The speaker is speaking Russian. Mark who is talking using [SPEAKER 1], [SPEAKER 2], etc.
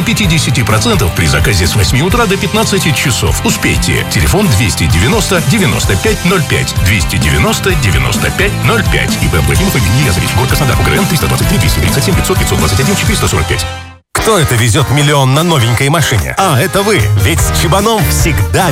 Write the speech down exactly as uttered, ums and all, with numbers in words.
[SPEAKER 1] пятьдесят процентов при заказе с восьми утра до пятнадцати часов. Успейте. Телефон двести девяносто девяносто пять ноль пять. двести девяносто девяносто пять ноль пять. ИП Абрахимов Евгений Язович. Город Краснодар. УГРН триста двадцать три двести тридцать семь пятьсот пятьсот двадцать один четыреста сорок пять.
[SPEAKER 2] Кто это везет миллион на новенькой машине? А, это вы. Ведь с Чебаном всегда